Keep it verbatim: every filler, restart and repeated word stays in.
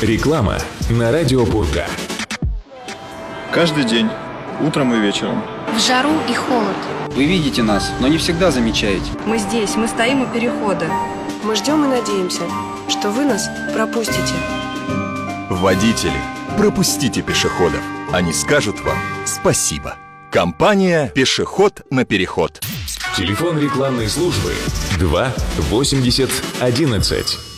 Реклама на радио Пурга. Каждый день, утром и вечером. В жару и холод. Вы видите нас, но не всегда замечаете. Мы здесь, мы стоим у перехода. Мы ждем и надеемся, что вы нас пропустите. Водители, пропустите пешеходов. Они скажут вам спасибо. Компания «Пешеход на переход». Телефон рекламной службы два восемьдесят одиннадцать.